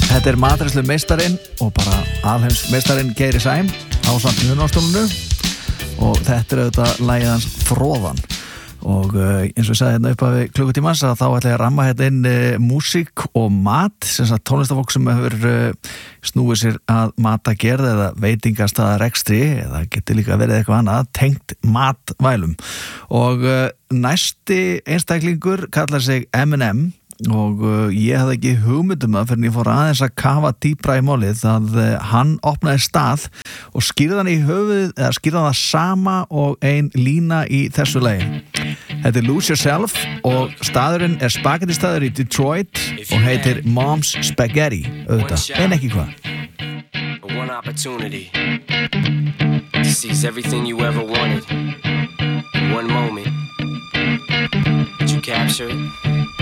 Þetta matreiðslu meistarinn og bara alheims meistarinn Geiri Sæm á samt Unastólinu og þetta auðvitað lagið hans Froðan og eins og ég sagði hérna upp af klukkutímans að þá ætla ég að ramma hérna inn músík og mat sem sagt tónlistafólk sem hefur snúið sér að matagerð eða veitingastaðarekstri eða getur líka verið eitthvað annað tengt matvælum og næsti einstaklingur kallar sig M&M og ég hafði ekki hugmyndum það fyrir en ég fór aðeins að kafa dýpra í málið að hann opnaði stað og skýrði hann í höfuðið eða skýrði hann það sama og ein lína í þessu lagi. Þetta Lose Yourself og staðurinn spagetti staður í Detroit og heitir Mom's Spaghetti auðvitað, en ekki hvað. One opportunity to seize everything you ever wanted in one moment. Did you capture it?